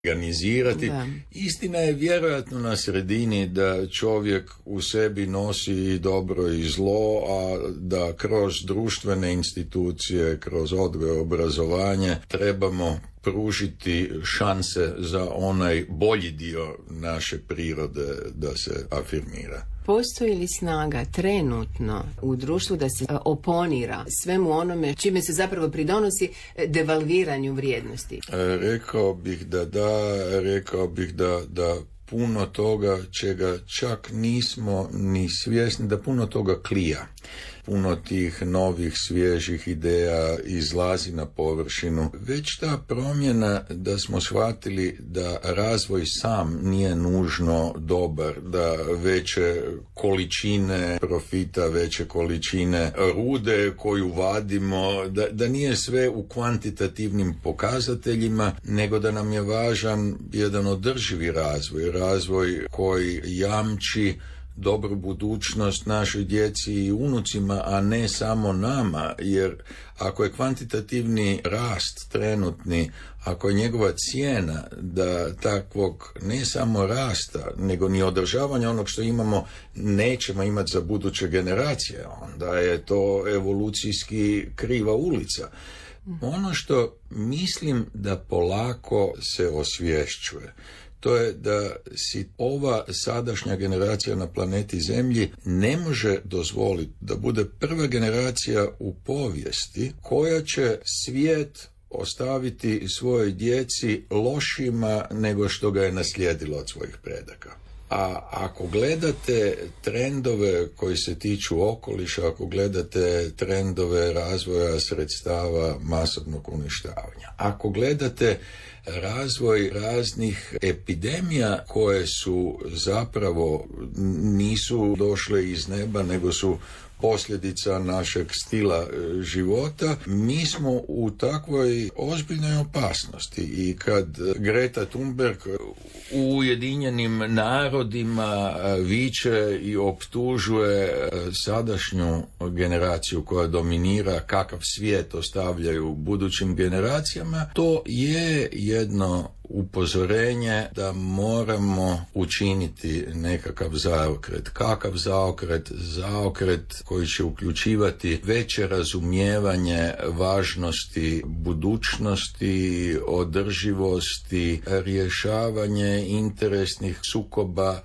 organizirati. Da. Istina je vjerojatno na sredini da čovjek u sebi nosi i dobro i zlo, a da kroz društvene institucije, kroz odgoj i obrazovanje trebamo pružiti šanse za onaj bolji dio naše prirode da se afirmira. Postoji li snaga trenutno u društvu da se oponira svemu onome čime se zapravo pridonosi devalviranju vrijednosti? Rekao bih da puno toga čega čak nismo ni svjesni, da puno toga klija. Puno tih novih, svježih ideja izlazi na površinu. Već ta promjena da smo shvatili da razvoj sam nije nužno dobar, da veće količine profita, veće količine rude koju vadimo, da nije sve u kvantitativnim pokazateljima, nego da nam je važan jedan održivi razvoj koji jamči dobru budućnost našoj djeci i unucima, a ne samo nama, jer ako je kvantitativni rast trenutni, ako je njegova cijena da takvog ne samo rasta, nego ni održavanja onog što imamo nećemo imati za buduće generacije, onda je to evolucijski kriva ulica. Ono što mislim da polako se osvješćuje, to je da si ova sadašnja generacija na planeti Zemlji ne može dozvoliti da bude prva generacija u povijesti koja će svijet ostaviti svojoj djeci lošima nego što ga je naslijedilo od svojih predaka. A ako gledate trendove koji se tiču okoliša, ako gledate trendove razvoja sredstava masovnog uništavanja, ako gledate razvoj raznih epidemija koje su zapravo nisu došle iz neba, nego su posljedica našeg stila života, mi smo u takvoj ozbiljnoj opasnosti. I kad Greta Thunberg u Ujedinjenim narodima viče i optužuje sadašnju generaciju koja dominira, kakav svijet ostavljaju budućim generacijama, to je jedno upozorenje da moramo učiniti nekakav zaokret. Kakav zaokret? Zaokret koji će uključivati veće razumijevanje važnosti budućnosti, održivosti, rješavanje interesnih sukoba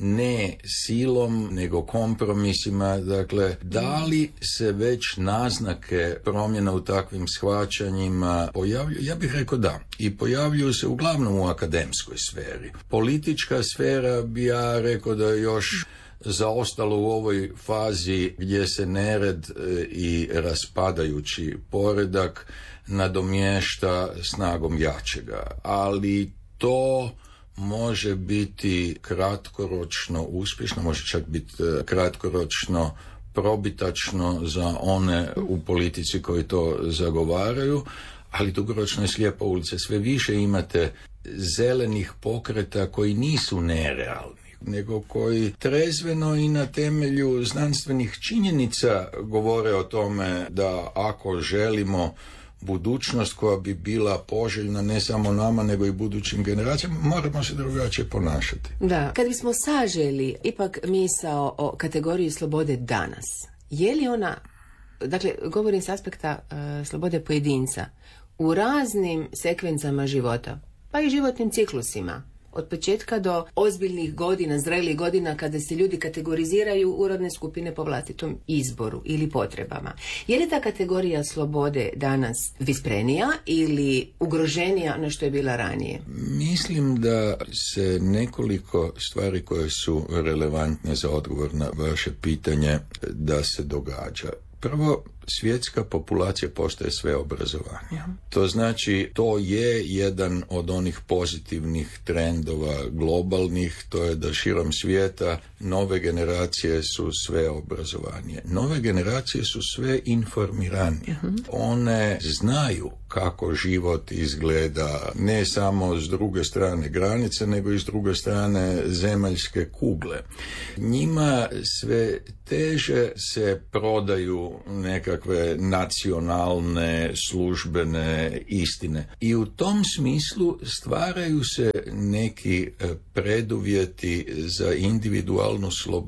ne silom, nego kompromisima. Dakle, da li se već naznake promjena u takvim shvaćanjima pojavljuju? Ja bih rekao da. I pojavljuju se uglavnom u akademskoj sferi. Politička sfera bi ja rekao da je još zaostalo u ovoj fazi gdje se nered i raspadajući poredak nadomješta snagom jačega. Ali to može biti kratkoročno uspješno, može čak biti kratkoročno probitačno za one u politici koji to zagovaraju, ali dugoročno je slijepa ulica. Sve više imate zelenih pokreta koji nisu nerealni, nego koji trezveno i na temelju znanstvenih činjenica govore o tome da ako želimo budućnost koja bi bila poželjna ne samo nama nego i budućim generacijama, moramo se drugačije ponašati. Da, kad bismo saželi ipak misao o kategoriji slobode danas, je li ona, dakle govorim s aspekta slobode pojedinca, u raznim sekvencama života, pa i životnim ciklusima, od početka do ozbiljnih godina, zrelih godina kada se ljudi kategoriziraju u rodne skupine po vlastitom izboru ili potrebama. Je li ta kategorija slobode danas visprenija ili ugroženija na što je bila ranije? Mislim da se nekoliko stvari koje su relevantne za odgovor na vaše pitanje da se događa. Prvo, svjetska populacija postaje sve obrazovanija. To znači, to je jedan od onih pozitivnih trendova globalnih, to je da širom svijeta nove generacije su sve obrazovanije. Nove generacije su sve informiranije. One znaju kako život izgleda ne samo s druge strane granice, nego i s druge strane zemaljske kugle. Njima sve teže se prodaju neka nekakve nacionalne službene istine. I u tom smislu stvaraju se neki preduvjeti za individualnu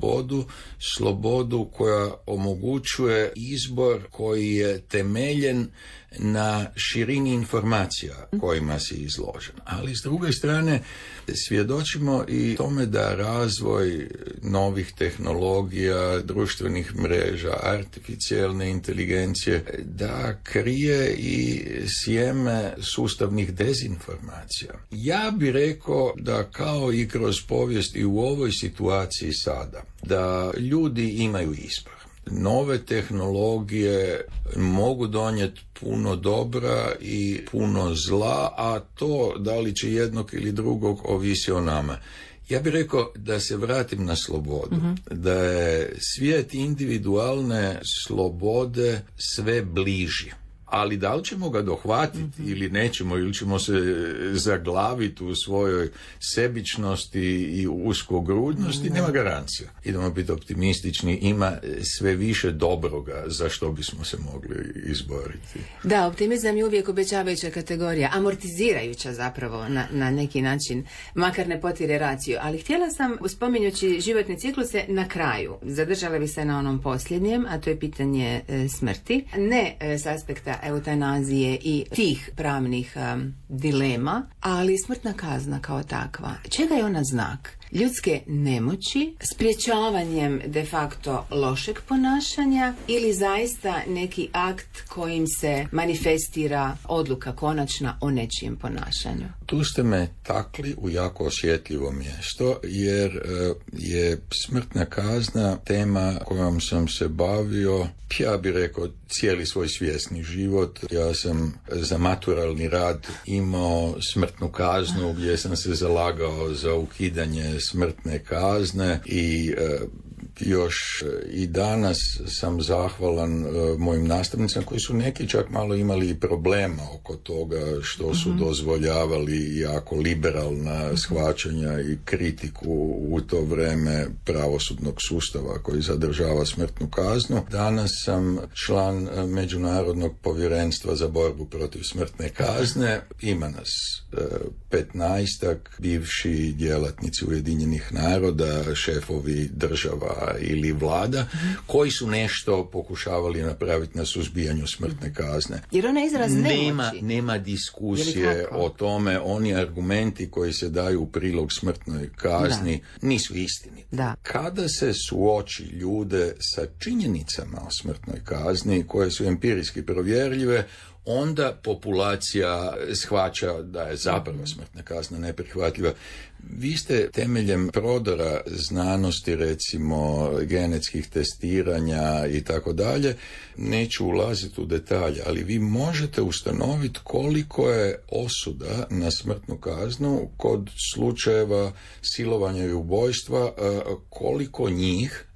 slobodu koja omogućuje izbor koji je temeljen na širini informacija kojima si izložen. Ali s druge strane svjedočimo i tome da razvoj novih tehnologija, društvenih mreža, artificijelne inteligencije, da krije i sjeme sustavnih dezinformacija. Ja bih rekao da kao i kroz povijest i u ovoj situaciji sada, da ljudi imaju izbor. Nove tehnologije mogu donijeti puno dobra i puno zla, a to da li će jednog ili drugog ovisi o nama. Ja bih rekao da se vratim na slobodu, da je svijet individualne slobode sve bliži. Ali da li ćemo ga dohvatiti ili nećemo, ili ćemo se zaglaviti u svojoj sebičnosti i uskogrudnosti, nema garancija. Idemo biti optimistični, ima sve više dobroga za što bismo se mogli izboriti. Da, optimizam je uvijek obećavajuća kategorija, amortizirajuća zapravo na neki način, makar ne potire raciju. Ali htjela sam, spominjući životne cikluse, na kraju zadržala bi se na onom posljednjem, a to je pitanje smrti. Ne s aspekta eutanazije i tih pravnih dilema, ali smrtna kazna kao takva. Čega je ona znak? Ljudske nemoći, sprječavanjem de facto lošeg ponašanja ili zaista neki akt kojim se manifestira odluka konačna o nečijem ponašanju? Tu ste me takli u jako osjetljivo mjesto, jer je smrtna kazna tema kojom sam se bavio, ja bih rekao, cijeli svoj svjesni život. Ja sam za maturalni rad imao smrtnu kaznu gdje sam se zalagao za ukidanje smrtne kazne i još i danas sam zahvalan mojim nastavnicama koji su neki čak malo imali i problema oko toga što su dozvoljavali jako liberalna shvaćanja i kritiku u to vrijeme pravosudnog sustava koji zadržava smrtnu kaznu. Danas sam član Međunarodnog povjerenstva za borbu protiv smrtne kazne. Ima nas 15 bivši djelatnici Ujedinjenih naroda, šefovi država ili vlada, koji su nešto pokušavali napraviti na suzbijanju smrtne kazne. Jer ona je izraz nemoći. Nema diskusije o tome, oni argumenti koji se daju u prilog smrtnoj kazni nisu istiniti. Kada se suoči ljude sa činjenicama o smrtnoj kazni, koje su empirijski provjerljive, onda populacija shvaća da je zapravo smrtna kazna neprihvatljiva. Vi ste temeljem prodora znanosti, recimo genetskih testiranja i tako dalje, neću ulaziti u detalje, ali vi možete ustanoviti koliko je osuda na smrtnu kaznu kod slučajeva silovanja i ubojstva, koliko njih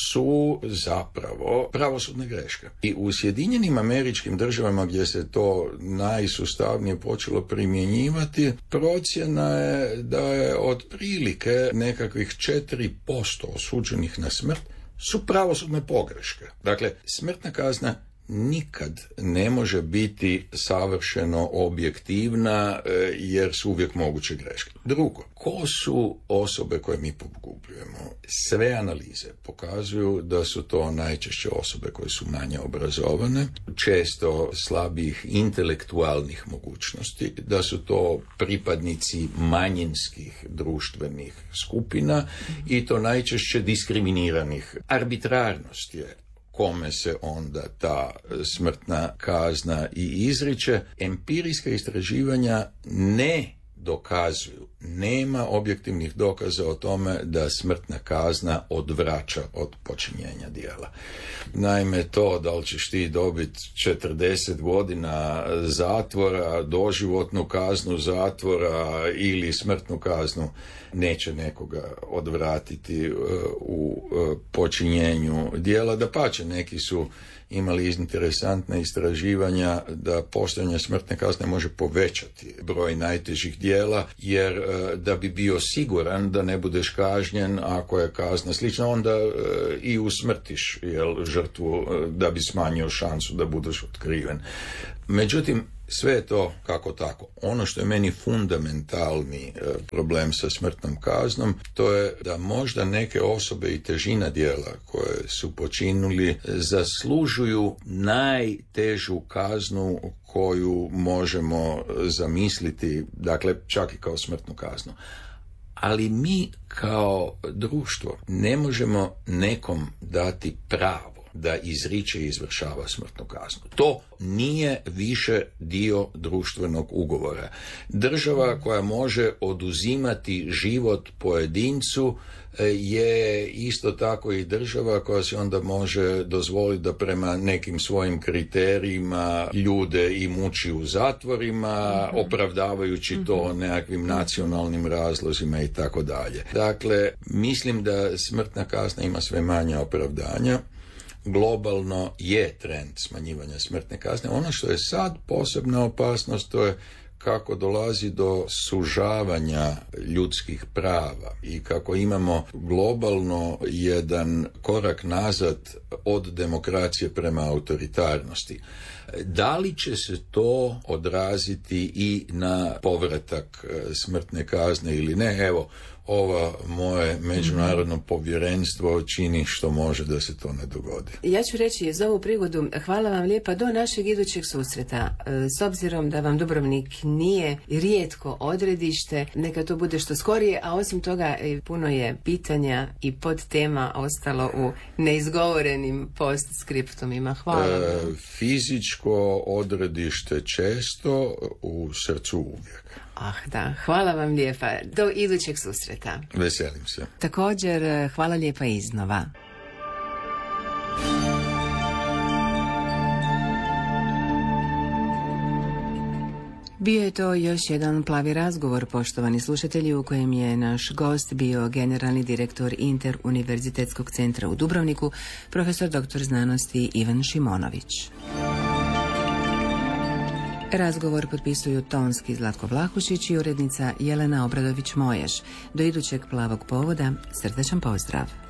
su zapravo pravosudne greške. I u Sjedinjenim Američkim Državama, gdje se to najsustavnije počelo primjenjivati, procjena je da je otprilike nekakvih 4% osuđenih na smrt su pravosudne pogreške. Dakle, smrtna kazna nikad ne može biti savršeno objektivna, jer su uvijek moguće greške. Drugo, ko su osobe koje mi pogubljujemo? Sve analize pokazuju da su to najčešće osobe koje su manje obrazovane, često slabijih intelektualnih mogućnosti, da su to pripadnici manjinskih društvenih skupina i to najčešće diskriminiranih. Arbitrarnost je kome se onda ta smrtna kazna i izriče. Empirijska istraživanja ne dokazuju, nema objektivnih dokaza o tome da smrtna kazna odvraća od počinjenja djela. Naime, to da li ćeš ti dobiti 40 godina zatvora, doživotnu kaznu zatvora ili smrtnu kaznu neće nekoga odvratiti u počinjenju djela. Dapače, neki su imali interesantne istraživanja da postojanje smrtne kazne može povećati broj najtežih djela, jer da bi bio siguran da ne budeš kažnjen ako je kazna slična, onda i usmrtiš žrtvu da bi smanjio šansu da budeš otkriven. Međutim, sve je to kako tako. Ono što je meni fundamentalni problem sa smrtnom kaznom, to je da možda neke osobe i težina djela koje su počinili zaslužuju najtežu kaznu koju možemo zamisliti, dakle čak i kao smrtnu kaznu. Ali mi kao društvo ne možemo nekom dati pravo da izriče i izvršava smrtnu kaznu. To nije više dio društvenog ugovora. Država koja može oduzimati život pojedincu je isto tako i država koja se onda može dozvoliti da prema nekim svojim kriterijima ljude i muči u zatvorima, opravdavajući to nekakvim nacionalnim razlozima i tako dalje. Dakle, mislim da smrtna kazna ima sve manje opravdanja. Globalno je trend smanjivanja smrtne kazne. Ono što je sad posebna opasnost, to je kako dolazi do sužavanja ljudskih prava i kako imamo globalno jedan korak nazad od demokracije prema autoritarnosti. Da li će se to odraziti i na povratak smrtne kazne ili ne? Evo, ovo moje međunarodno povjerenstvo čini što može da se to ne dogodi. Ja ću reći za ovu prigodu hvala vam lijepa do našeg idućeg susreta. S obzirom da vam Dubrovnik nije rijetko odredište, neka to bude što skorije, a osim toga puno je pitanja i podtema ostalo u neizgovorenim postskriptumima. Hvala vam. Fizičko odredište često, u srcu uvijek. Da, hvala vam lijepa. Do idućeg susreta. Veselim se. Također, hvala lijepa iznova. Bio je to još jedan plavi razgovor, poštovani slušatelji, u kojem je naš gost bio generalni direktor Interuniverzitetskog centra u Dubrovniku, profesor dr. znanosti Ivan Šimonović. Razgovor potpisuju tonski Zlatko Vlahušić i urednica Jelena Obradović-Moješ. Do idućeg plavog povoda, srdačan pozdrav.